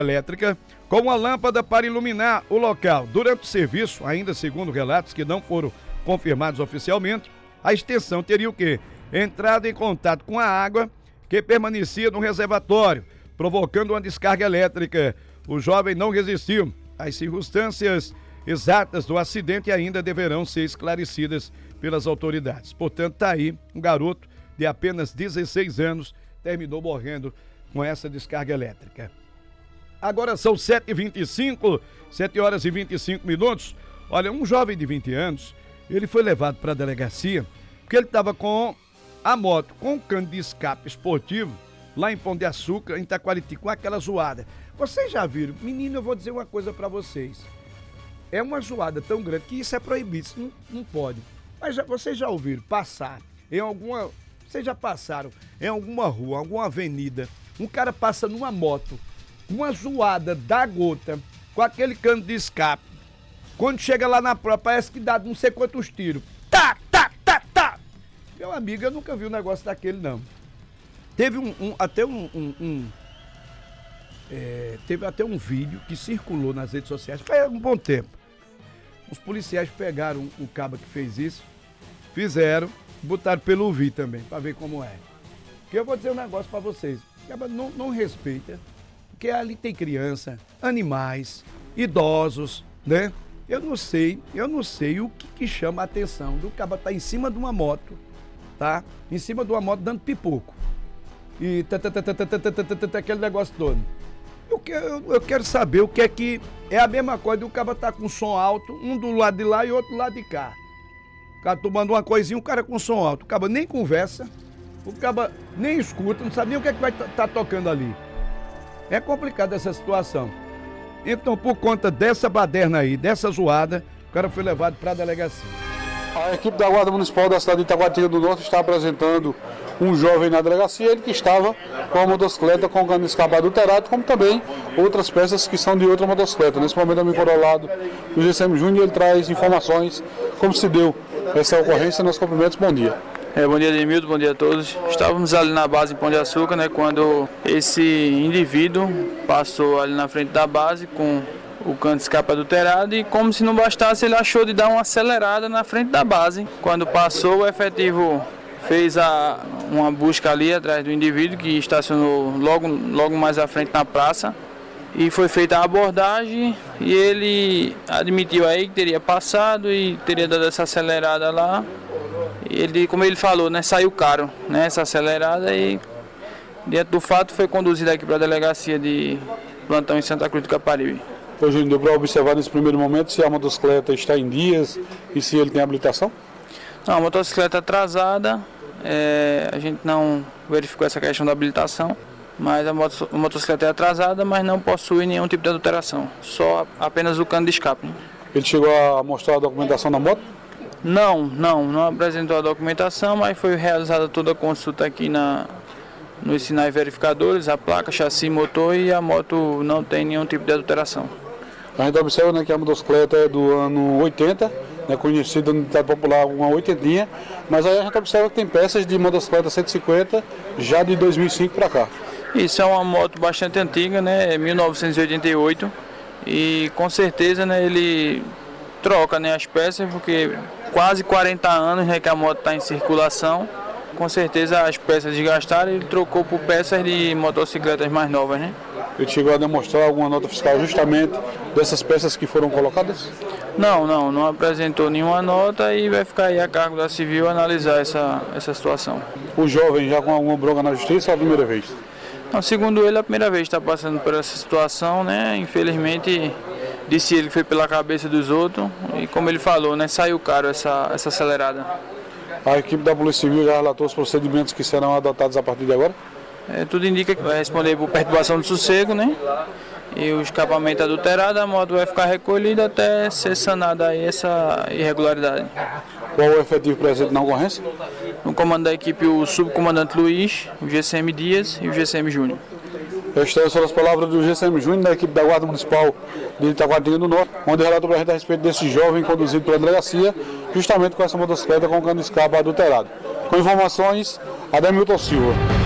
elétrica com uma lâmpada para iluminar o local. Durante o serviço, ainda segundo relatos que não foram confirmados oficialmente, a extensão teria o quê? Entrado em contato com a água que permanecia no reservatório, provocando uma descarga elétrica. O jovem não resistiu. As circunstâncias exatas do acidente ainda deverão ser esclarecidas pelas autoridades. Portanto, está aí um garoto de apenas 16 anos, terminou morrendo com essa descarga elétrica. Agora são 7h25, 7 horas e 25 minutos. Olha, um jovem de 20 anos, ele foi levado para a delegacia porque ele estava com a moto, com um cano de escape esportivo, lá em Pão de Açúcar, em Itaquariti, com aquela zoada. Vocês já viram? Menino, eu vou dizer uma coisa para vocês. É uma zoada tão grande que isso é proibido, isso não pode. Mas vocês já ouviram passar em alguma... Vocês já passaram em alguma rua, alguma avenida, um cara passa numa moto, uma zoada da gota, com aquele cano de escape. Quando chega lá na prova, parece que dá não sei quantos tiros. Tá, tá, tá, tá. Meu amigo, eu nunca vi um negócio daquele, não. Teve teve até um vídeo que circulou nas redes sociais, faz um bom tempo. Os policiais pegaram o cabo que fez isso, fizeram, botaram pelo ouvir também, pra ver como é. Porque eu vou dizer um negócio pra vocês, não respeita, porque ali tem criança, animais, idosos, né? Eu não sei o que chama a atenção do cara tá em cima de uma moto, tá? Em cima de uma moto dando pipoco. E aquele negócio todo. Eu quero saber o que é a mesma coisa do cara tá com som alto, um do lado de lá e outro do lado de cá. O cara tomando uma coisinha, o cara com som alto. O cara nem conversa, o cara nem escuta, não sabe nem o que é que vai estar tocando ali. É complicada essa situação. Então, por conta dessa baderna aí, dessa zoada, o cara foi levado para a delegacia. A equipe da Guarda Municipal da cidade de Itaguatinga do Norte está apresentando um jovem na delegacia, ele que estava com a motocicleta com o cano de escape adulterado, como também outras peças que são de outra motocicleta. Nesse momento, eu me encontro ao lado do GCM Júnior, ele traz informações como se deu essa ocorrência. Nos cumprimentos, bom dia. Bom dia, Edmildo, bom dia a todos. Estávamos ali na base em Pão de Açúcar, né, quando esse indivíduo passou ali na frente da base com o cano de escape adulterado e, como se não bastasse, ele achou de dar uma acelerada na frente da base. Quando passou, o efetivo fez uma busca ali atrás do indivíduo que estacionou logo mais à frente na praça e foi feita a abordagem e ele admitiu aí que teria passado e teria dado essa acelerada lá. Ele, como ele falou, né, saiu caro, né, essa acelerada e, diante do fato, foi conduzido aqui para a delegacia de plantão em Santa Cruz do Caparibe. Hoje deu para observar nesse primeiro momento se a motocicleta está em dias e se ele tem habilitação? Não, a motocicleta atrasada, a gente não verificou essa questão da habilitação, mas a motocicleta é atrasada, mas não possui nenhum tipo de adulteração, só apenas o cano de escape. Né? Ele chegou a mostrar a documentação da moto? Não apresentou a documentação, mas foi realizada toda a consulta aqui nos sinais verificadores, a placa, chassi, motor, e a moto não tem nenhum tipo de adulteração. A gente observa, né, que a motocicleta é do ano 80, né, conhecida no ditado popular uma oitentinha, mas aí a gente observa que tem peças de motocicleta 150 já de 2005 para cá. Isso é uma moto bastante antiga, né, 1988, e com certeza, né, ele troca, né, as peças, porque quase 40 anos, né, que a moto está em circulação. Com certeza as peças desgastaram e ele trocou por peças de motocicletas mais novas, né? Ele chegou a demonstrar alguma nota fiscal justamente dessas peças que foram colocadas? Não apresentou nenhuma nota e vai ficar aí a cargo da Civil analisar essa situação. O jovem já com alguma bronca na justiça ou a primeira vez? Não, segundo ele, a primeira vez está passando por essa situação, né? Infelizmente, disse ele que foi pela cabeça dos outros e, como ele falou, né, saiu caro essa acelerada. A equipe da Polícia Civil já relatou os procedimentos que serão adotados a partir de agora? Tudo indica que vai responder por perturbação do sossego, né? E o escapamento adulterado, a moto vai ficar recolhida até ser sanada aí essa irregularidade. Qual o efetivo presente na ocorrência? No comando da equipe, o subcomandante Luiz, o GCM Dias e o GCM Júnior. Estas são as palavras do GCM Júnior, da equipe da Guarda Municipal de Itaguatinga do Norte, onde relatou para a gente a respeito desse jovem conduzido pela delegacia, justamente com essa motocicleta com cano de escape adulterado. Com informações, Ademilton Silva.